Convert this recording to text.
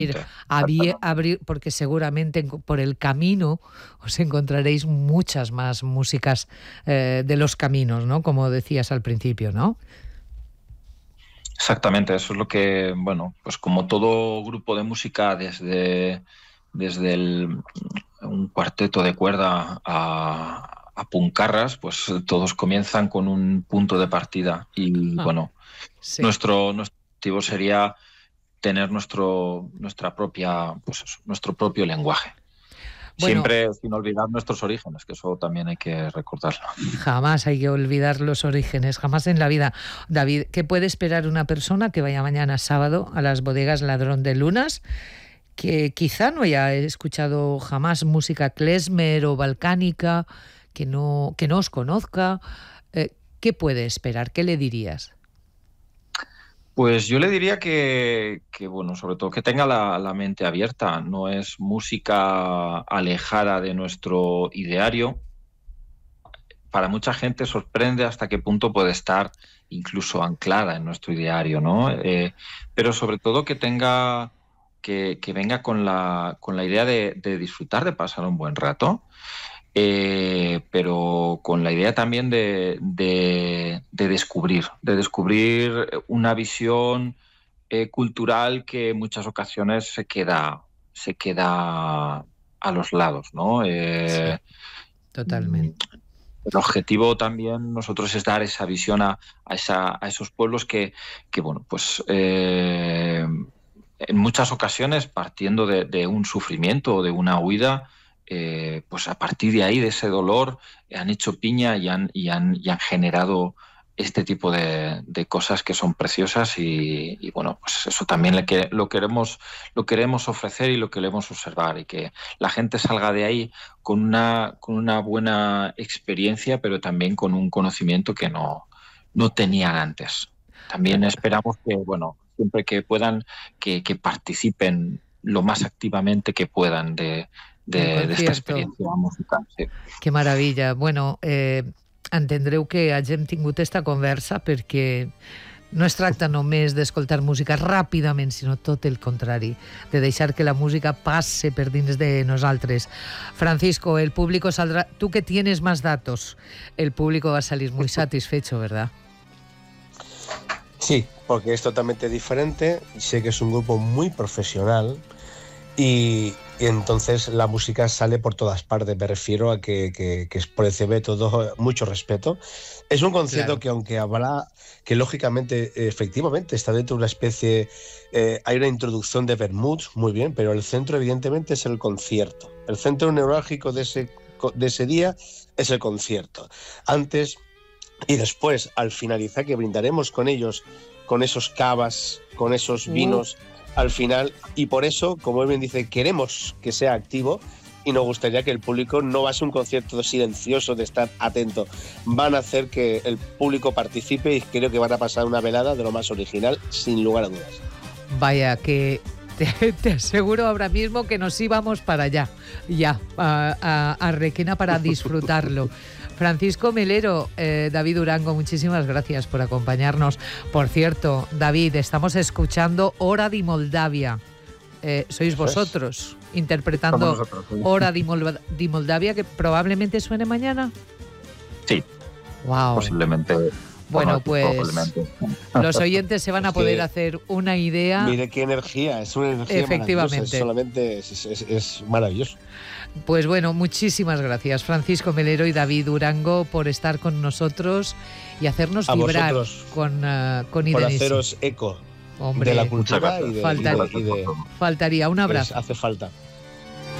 abrir, porque seguramente por el camino os encontraréis muchas más músicas de los caminos, ¿no? Como decías al principio, ¿no? Exactamente, eso es lo que, bueno, pues como todo grupo de música, desde un cuarteto de cuerda a puncarras, pues todos comienzan con un punto de partida y bueno, sí. nuestro objetivo sería tener nuestro propio lenguaje. Bueno, siempre sin olvidar nuestros orígenes, que eso también hay que recordarlo. Jamás hay que olvidar los orígenes, jamás en la vida. David, ¿qué puede esperar una persona que vaya mañana sábado a las bodegas Ladrón de Lunas, que quizá no haya escuchado jamás música klezmer o balcánica, que no os conozca? ¿Qué puede esperar? ¿Qué le dirías? Pues yo le diría que bueno, sobre todo que tenga la mente abierta. No es música alejada de nuestro ideario. Para mucha gente sorprende hasta qué punto puede estar incluso anclada en nuestro ideario, ¿no? Pero sobre todo que tenga, que venga con la idea de disfrutar, de pasar un buen rato. Pero con la idea también de descubrir una visión cultural que en muchas ocasiones se queda a los lados, ¿no? Sí, totalmente. El objetivo también nosotros es dar esa visión a esos pueblos que bueno, pues en muchas ocasiones partiendo de un sufrimiento o de una huida, pues a partir de ahí, de ese dolor, han hecho piña y han generado este tipo de cosas que son preciosas y bueno, pues eso también lo queremos ofrecer y lo queremos observar, y que la gente salga de ahí con una buena experiencia, pero también con un conocimiento que no tenían antes. También esperamos que, bueno, siempre que puedan, que participen lo más activamente que puedan de esta experiencia musical. Sí. Que meravella. Bueno, entendreu que hagin tingut esta conversa perquè no es tracta només d'escoltar música ràpidament, sinó tot el contrari, de deixar que la música passe per dins de nosaltres. Francisco, el público saldrá... Tú que tienes más datos, el público va a salir muy satisfecho, ¿verdad? Sí, porque es totalmente diferente. Sé que es un grupo muy profesional y entonces la música sale por todas partes. Me refiero a que es por el CB todo, mucho respeto. Es un concierto, claro, que aunque habrá, que lógicamente, efectivamente, está dentro de una especie, hay una introducción de vermouth, muy bien, pero el centro evidentemente es el concierto. El centro neurálgico de ese día es el concierto. Antes y después, al finalizar, que brindaremos con ellos, con esos cavas, con esos vinos, al final, y por eso, como él bien dice, queremos que sea activo y nos gustaría que el público no va a ser un concierto silencioso de estar atento, van a hacer que el público participe y creo que van a pasar una velada de lo más original, sin lugar a dudas. Vaya, que te aseguro ahora mismo que nos íbamos para allá, ya, a Requena para disfrutarlo. Francisco Melero, David Durango, muchísimas gracias por acompañarnos. Por cierto, David, estamos escuchando Hora di Moldavia. Sois vosotros interpretando nosotros, sí. Hora di Moldavia, que probablemente suene mañana. Sí, wow. Posiblemente. Bueno, pues los oyentes se van a poder hacer una idea. Mire qué energía, es una energía efectivamente. Solamente es maravilloso. Pues bueno, muchísimas gracias Francisco Melero y David Durango por estar con nosotros y hacernos vibrar con Idenisi. Por haceros eco, hombre, de la cultura y de... Faltaría un abrazo. Pues hace falta.